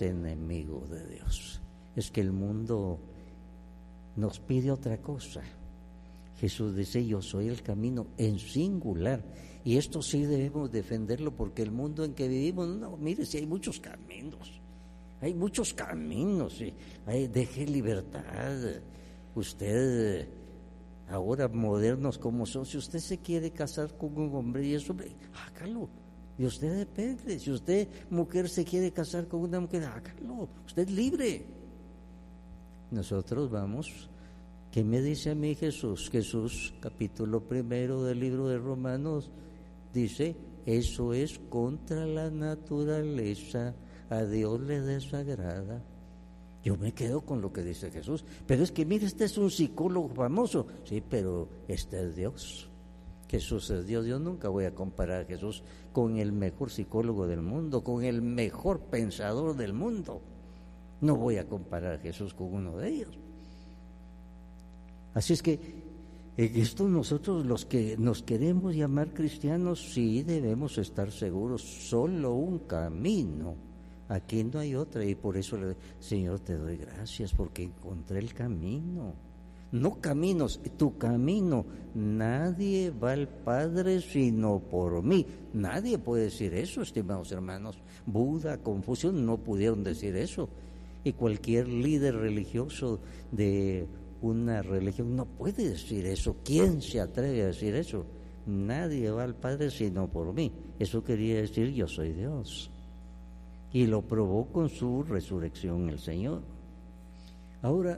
es enemigo de Dios. Es que el mundo nos pide otra cosa. Jesús dice: yo soy el camino, en singular, y esto sí debemos defenderlo, porque el mundo en que vivimos, no, mire, si hay muchos caminos, sí, deje libertad. Usted, ahora modernos como son, si usted se quiere casar con un hombre y es hombre, hágalo, de usted depende. Si usted, mujer, se quiere casar con una mujer, hágalo, usted es libre. Nosotros vamos. ¿Qué me dice a mí Jesús? Jesús, capítulo 1 del libro de Romanos, dice: eso es contra la naturaleza, a Dios le desagrada. Yo me quedo con lo que dice Jesús. Pero es que mire, este es un psicólogo famoso. Sí, pero este es Dios. Jesús es Dios. Yo nunca voy a comparar a Jesús con el mejor psicólogo del mundo, con el mejor pensador del mundo. No voy a comparar a Jesús con uno de ellos. Así es que en esto nosotros, los que nos queremos llamar cristianos, sí debemos estar seguros. Solo un camino, aquí no hay otra, y por eso Señor, te doy gracias porque encontré el camino. No caminos, tu camino. Nadie va al Padre sino por mí. Nadie puede decir eso, estimados hermanos. Buda, Confucio no pudieron decir eso, y cualquier líder religioso de una religión no puede decir eso. ¿Quién se atreve a decir eso? Nadie va al Padre sino por mí. Eso quería decir: yo soy Dios. Y lo probó con su resurrección el Señor. Ahora,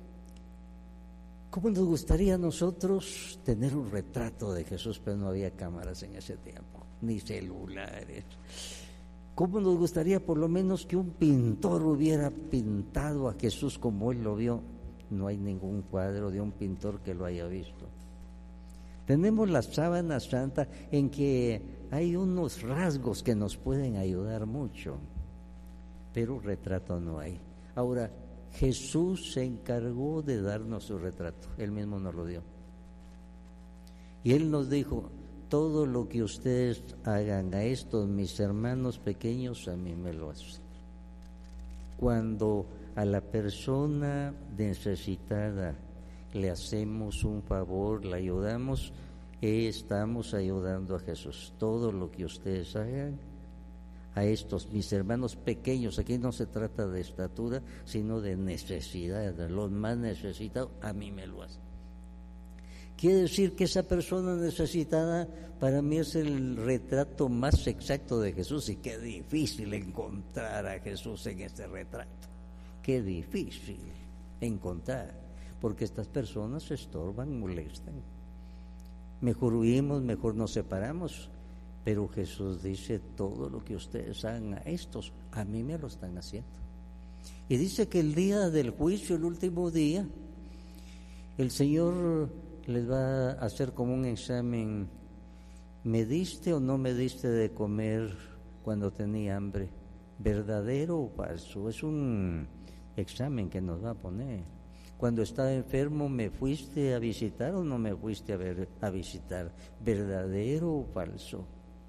¿cómo nos gustaría a nosotros tener un retrato de Jesús? Pero no había cámaras en ese tiempo, ni celulares. ¿Cómo nos gustaría por lo menos que un pintor hubiera pintado a Jesús como él lo vio? No hay ningún cuadro de un pintor que lo haya visto. Tenemos la sábana santa, en que hay unos rasgos que nos pueden ayudar mucho, pero retrato no hay. Ahora, Jesús se encargó de darnos su retrato, Él mismo nos lo dio. Y Él nos dijo: todo lo que ustedes hagan a estos mis hermanos pequeños, a mí me lo hacen. Cuando a la persona necesitada le hacemos un favor, la ayudamos, estamos ayudando a Jesús. Todo lo que ustedes hagan a estos mis hermanos pequeños, aquí no se trata de estatura, sino de necesidad, de los más necesitados, a mí me lo hacen. Quiere decir que esa persona necesitada para mí es el retrato más exacto de Jesús, y qué difícil encontrar a Jesús en este retrato. Qué difícil encontrar, porque estas personas se estorban, molestan. Mejor huimos, mejor nos separamos. Pero Jesús dice: todo lo que ustedes hagan a estos, a mí me lo están haciendo. Y dice que el día del juicio, el último día, el Señor les va a hacer como un examen. ¿Me diste o no me diste de comer cuando tenía hambre? ¿Verdadero o falso? Es un examen que nos va a poner. Cuando estaba enfermo, ¿me fuiste a visitar o no me fuiste a visitar? ¿Verdadero o falso?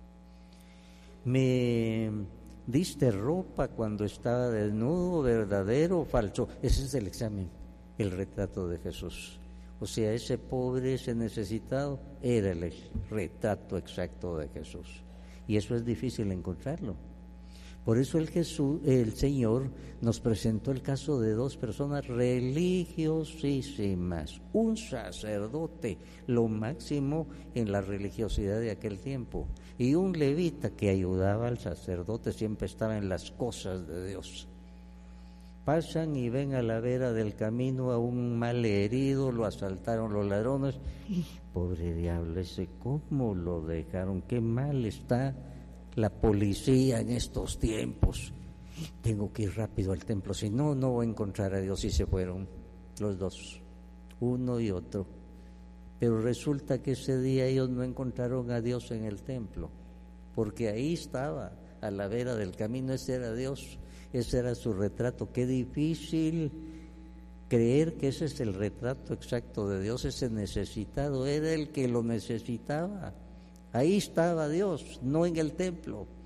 ¿Me diste ropa cuando estaba desnudo? ¿Verdadero o falso? Ese es el examen, el retrato de Jesús. O sea, ese pobre, ese necesitado, era el retrato exacto de Jesús. Y eso es difícil encontrarlo. Por eso el Señor nos presentó el caso de dos personas religiosísimas. Un sacerdote, lo máximo en la religiosidad de aquel tiempo, y un levita que ayudaba al sacerdote, siempre estaba en las cosas de Dios. Pasan y ven a la vera del camino a un mal herido, lo asaltaron los ladrones. Pobre diablo ese, ¿cómo lo dejaron? Qué mal está la policía en estos tiempos. Tengo que ir rápido al templo, si no, no voy a encontrar a Dios. Y se fueron los dos, uno y otro. Pero resulta que ese día ellos no encontraron a Dios en el templo, porque ahí estaba, a la vera del camino. Ese era Dios, ese era su retrato. Qué difícil creer que ese es el retrato exacto de Dios. Ese necesitado era el que lo necesitaba. Ahí estaba Dios, no en el templo,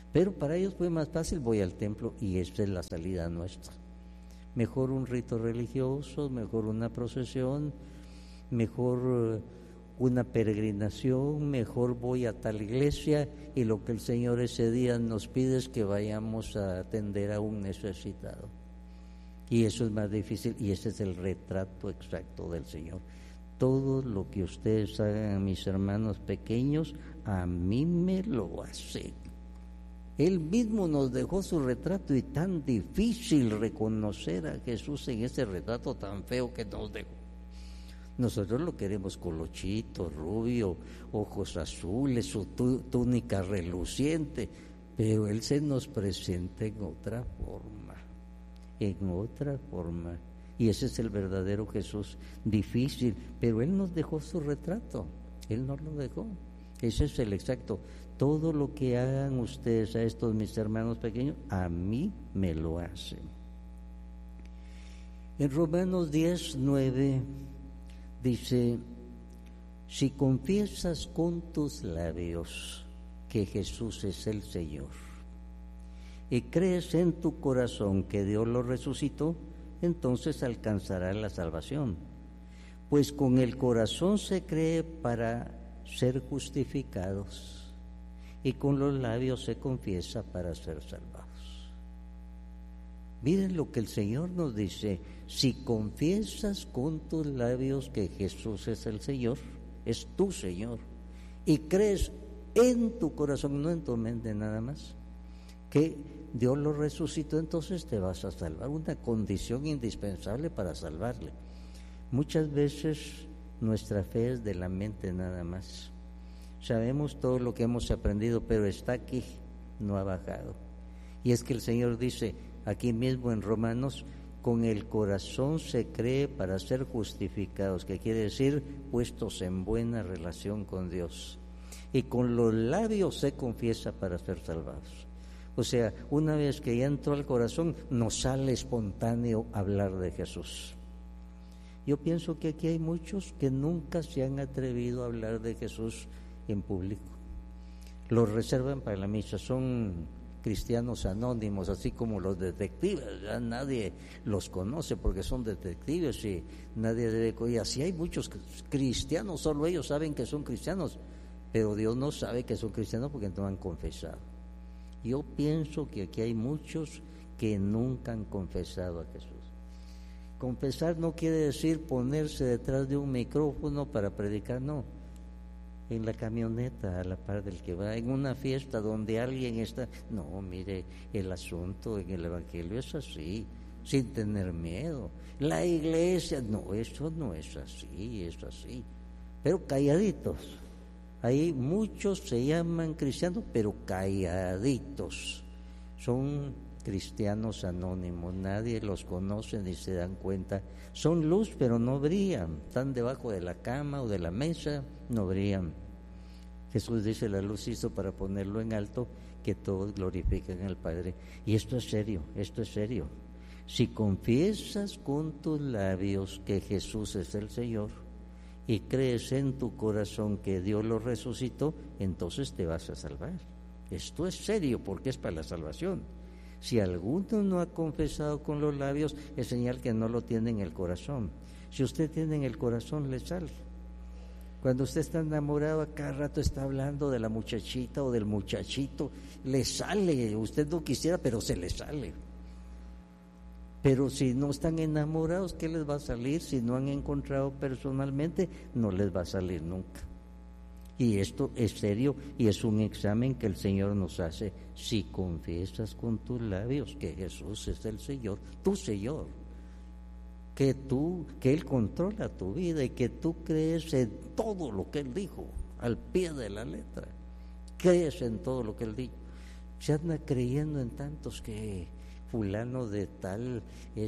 Pero para ellos fue más fácil, voy al templo y esta es la salida nuestra. Mejor un rito religioso, mejor una procesión, mejor una peregrinación, mejor voy a tal iglesia y lo que el Señor ese día nos pide es que vayamos a atender a un necesitado. Y eso es más difícil y ese es el retrato exacto del Señor. Todo lo que ustedes hagan, mis hermanos pequeños, a mí me lo hacen. Él mismo nos dejó su retrato y tan difícil reconocer a Jesús en ese retrato tan feo que nos dejó. Nosotros lo queremos colochito, rubio, ojos azules, su túnica reluciente, pero Él se nos presenta en otra forma. Y ese es el verdadero Jesús, difícil, pero Él nos dejó su retrato, Él nos lo dejó. Ese es el exacto. Todo lo que hagan ustedes a estos mis hermanos pequeños, a mí me lo hacen. En Romanos 10:9 dice: si confiesas con tus labios que Jesús es el Señor y crees en tu corazón que Dios lo resucitó, entonces alcanzarás la salvación. Pues con el corazón se cree para ser justificados y con los labios se confiesa para ser salvados. Miren lo que el Señor nos dice: si confiesas con tus labios que Jesús es el Señor, es tu Señor, y crees en tu corazón, no en tu mente nada más, que Dios lo resucitó, entonces te vas a salvar. Una condición indispensable para salvarle. Muchas veces nuestra fe es de la mente nada más. Sabemos todo lo que hemos aprendido, pero está aquí, no ha bajado. Y es que el Señor dice aquí mismo en Romanos: con el corazón se cree para ser justificados, que quiere decir puestos en buena relación con Dios, y con los labios se confiesa para ser salvados. O sea, una vez que ya entró al corazón, nos sale espontáneo hablar de Jesús. Yo pienso que aquí hay muchos que nunca se han atrevido a hablar de Jesús en público. Los reservan para la misa, son cristianos anónimos, así como los detectives. Ya nadie los conoce porque son detectives y nadie debe. Y así hay muchos cristianos, solo ellos saben que son cristianos, pero Dios no sabe que son cristianos porque no han confesado. Yo pienso que aquí hay muchos que nunca han confesado a Jesús. Confesar no quiere decir ponerse detrás de un micrófono para predicar, no. En la camioneta, a la par del que va, en una fiesta donde alguien está. No, mire, el asunto en el Evangelio es así, sin tener miedo. La iglesia, no, eso no es así, es así. Pero calladitos. Ahí muchos se llaman cristianos, pero calladitos. Son cristianos anónimos, nadie los conoce ni se dan cuenta. Son luz, pero no brillan. Están debajo de la cama o de la mesa, no brillan. Jesús dice: la luz hizo para ponerlo en alto, que todos glorifiquen al Padre. Y esto es serio, esto es serio. Si confiesas con tus labios que Jesús es el Señor y crees en tu corazón que Dios lo resucitó, entonces te vas a salvar. Esto es serio porque es para la salvación. Si alguno no ha confesado con los labios, es señal que no lo tiene en el corazón. Si usted tiene en el corazón, le sale. Cuando usted está enamorado, a cada rato está hablando de la muchachita o del muchachito, le sale. Usted no quisiera, pero se le sale. Pero si no están enamorados, ¿qué les va a salir? Si no han encontrado personalmente, no les va a salir nunca. Y esto es serio y es un examen que el Señor nos hace. Si confiesas con tus labios que Jesús es el Señor, tu Señor, que Él controla tu vida y que tú crees en todo lo que Él dijo, al pie de la letra, crees en todo lo que Él dijo. Se anda creyendo en tantos que fulano de tal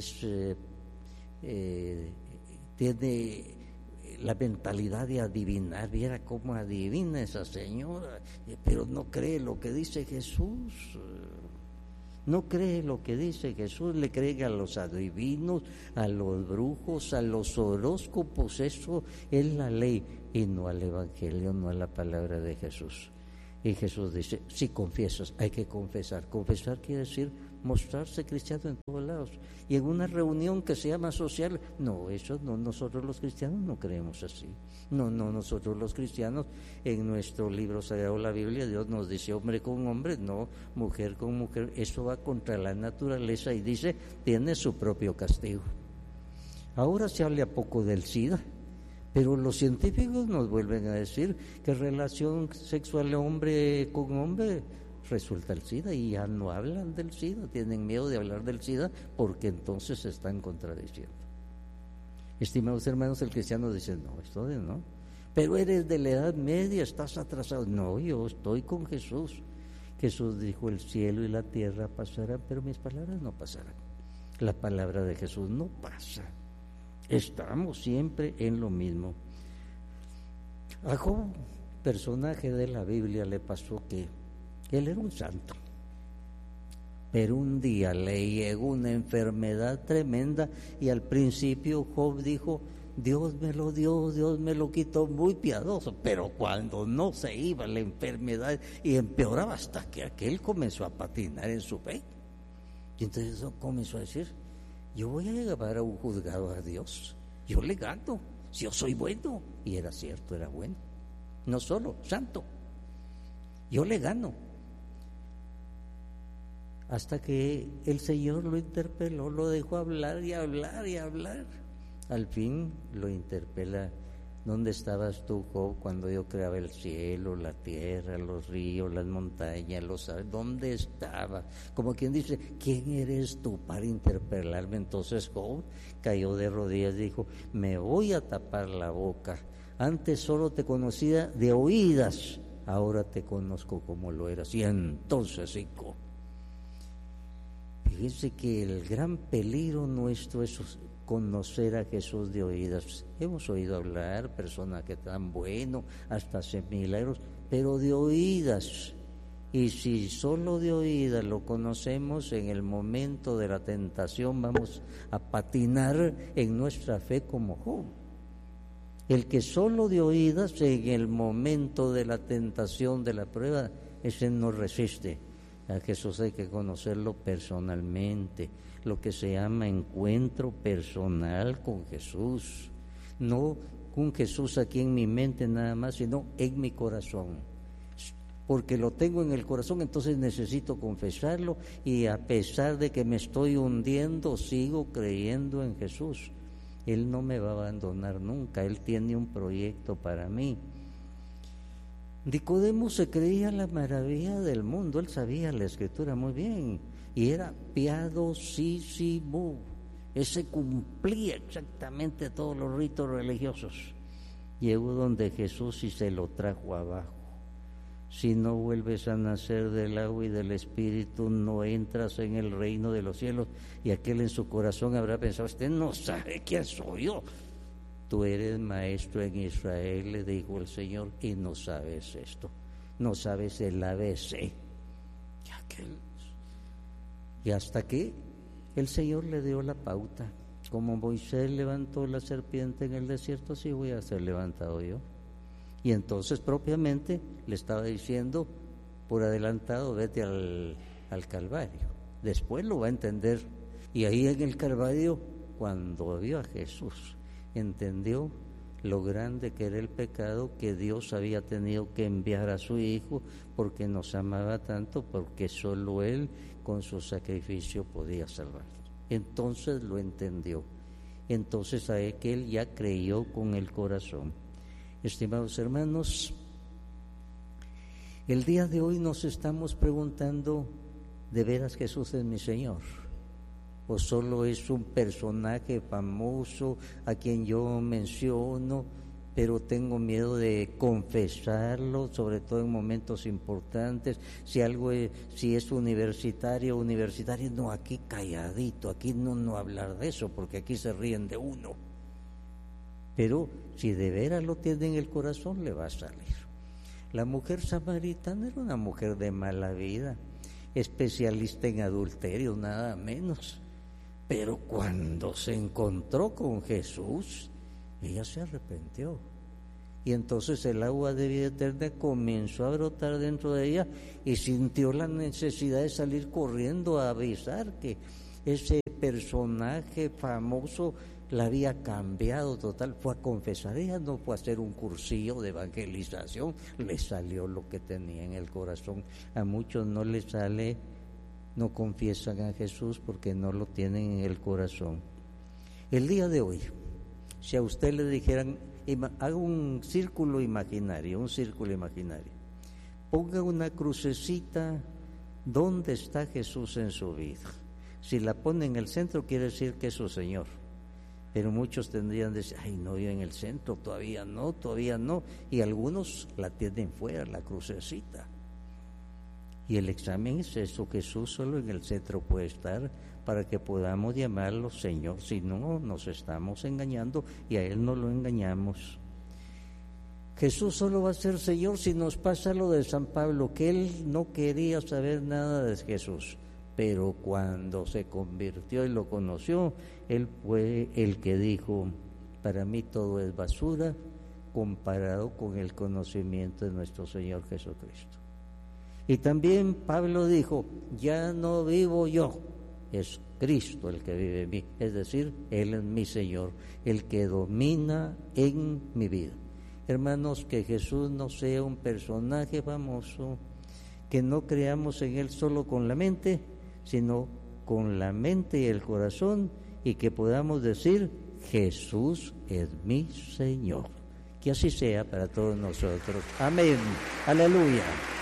tiene la mentalidad de adivinar. Viera cómo adivina esa señora, pero no cree lo que dice Jesús. No cree lo que dice Jesús, le cree a los adivinos, a los brujos, a los horóscopos. Eso es la ley y no al Evangelio, no a la palabra de Jesús. Y Jesús dice, si confiesas, hay que confesar. Confesar quiere decir mostrarse cristiano en todos lados. Y en una reunión que se llama social, no, eso no, nosotros los cristianos no creemos así. No, nosotros los cristianos, en nuestro libro sagrado, la Biblia, Dios nos dice hombre con hombre, no mujer con mujer. Eso va contra la naturaleza y dice, tiene su propio castigo. Ahora se habla poco del SIDA, pero los científicos nos vuelven a decir que relación sexual de hombre con hombre resulta el SIDA, y ya no hablan del SIDA, tienen miedo de hablar del SIDA porque entonces se están contradiciendo. Estimados hermanos, el cristiano dice, no, esto de no, pero eres de la Edad Media, estás atrasado. No, yo estoy con Jesús. Jesús dijo, el cielo y la tierra pasarán, pero mis palabras no pasarán. La palabra de Jesús no pasa. Estamos siempre en lo mismo. A Job, personaje de la Biblia, le pasó que él era un santo, pero un día le llegó una enfermedad tremenda y al principio Job dijo, Dios me lo dio, Dios me lo quitó, muy piadoso, pero cuando no se iba la enfermedad y empeoraba hasta que aquel comenzó a patinar en su fe. Y entonces comenzó a decir, yo voy a llevar a un juzgado a Dios, yo le gano, si yo soy bueno. Y era cierto, era bueno, no solo santo, yo le gano. Hasta que el Señor lo interpeló, lo dejó hablar y hablar y hablar. Al fin lo interpela, ¿dónde estabas tú, Job, cuando yo creaba el cielo, la tierra, los ríos, las montañas, los aves? ¿Dónde estabas? Como quien dice, ¿quién eres tú para interpelarme? Entonces Job cayó de rodillas y dijo, me voy a tapar la boca. Antes solo te conocía de oídas, ahora te conozco como lo eras. Y entonces dijo, fíjense que el gran peligro nuestro es conocer a Jesús de oídas. Hemos oído hablar, personaje tan bueno, hasta hace milagros, pero de oídas. Y si solo de oídas lo conocemos, en el momento de la tentación vamos a patinar en nuestra fe como Job. El que solo de oídas, en el momento de la tentación, de la prueba, ese no resiste. A Jesús hay que conocerlo personalmente, lo que se llama encuentro personal con Jesús, no con Jesús aquí en mi mente nada más, sino en mi corazón, porque lo tengo en el corazón, entonces necesito confesarlo, y a pesar de que me estoy hundiendo, sigo creyendo en Jesús. Él no me va a abandonar nunca, Él tiene un proyecto para mí. Nicodemo se creía la maravilla del mundo, él sabía la Escritura muy bien y era piadosísimo. Ese cumplía exactamente todos los ritos religiosos. Llegó donde Jesús y se lo trajo abajo. Si no vuelves a nacer del agua y del Espíritu, no entras en el reino de los cielos. Y aquel en su corazón habrá pensado, usted no sabe quién soy yo. Tú eres maestro en Israel, le dijo el Señor, y no sabes esto, no sabes el ABC. Y hasta que el Señor le dio la pauta, como Moisés levantó la serpiente en el desierto, así voy a ser levantado yo. Y entonces propiamente le estaba diciendo por adelantado, vete al Calvario. Después lo va a entender. Y ahí en el Calvario, cuando vio a Jesús, entendió lo grande que era el pecado, que Dios había tenido que enviar a su Hijo porque nos amaba tanto, porque solo Él con su sacrificio podía salvarnos. Entonces lo entendió. Entonces a él ya creyó con el corazón. Estimados hermanos, el día de hoy nos estamos preguntando, ¿de veras Jesús es mi Señor? ¿O solo es un personaje famoso a quien yo menciono, pero tengo miedo de confesarlo, sobre todo en momentos importantes? Si es universitario, no, aquí calladito, aquí no hablar de eso, porque aquí se ríen de uno. Pero si de veras lo tiene en el corazón, le va a salir. La mujer samaritana era una mujer de mala vida, especialista en adulterio, nada menos. Pero cuando se encontró con Jesús, ella se arrepintió. Y entonces el agua de vida eterna comenzó a brotar dentro de ella y sintió la necesidad de salir corriendo a avisar que ese personaje famoso la había cambiado total. Fue a confesar, ella no fue a hacer un cursillo de evangelización, le salió lo que tenía en el corazón. A muchos no les sale, no confiesan a Jesús porque no lo tienen en el corazón. El día de hoy, si a usted le dijeran, haga un círculo imaginario, ponga una crucecita donde está Jesús en su vida. Si la pone en el centro quiere decir que es su Señor, pero muchos tendrían de decir, ay, no, yo en el centro todavía no, y algunos la tienen fuera, la crucecita. Y el examen es eso, Jesús solo en el centro puede estar para que podamos llamarlo Señor, si no nos estamos engañando y a Él no lo engañamos. Jesús solo va a ser Señor si nos pasa lo de San Pablo, que él no quería saber nada de Jesús, pero cuando se convirtió y lo conoció, él fue el que dijo, para mí todo es basura comparado con el conocimiento de nuestro Señor Jesucristo. Y también Pablo dijo, ya no vivo yo, es Cristo el que vive en mí, es decir, Él es mi Señor, el que domina en mi vida. Hermanos, que Jesús no sea un personaje famoso, que no creamos en Él solo con la mente, sino con la mente y el corazón, y que podamos decir, Jesús es mi Señor. Que así sea para todos nosotros. Amén. Aleluya.